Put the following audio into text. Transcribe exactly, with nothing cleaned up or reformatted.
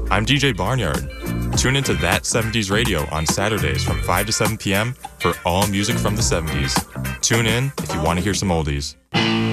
I'm D J Barnyard. Tune into That seventies Radio on Saturdays from five to seven p.m. for all music from the seventies. Tune in if you want to hear some oldies.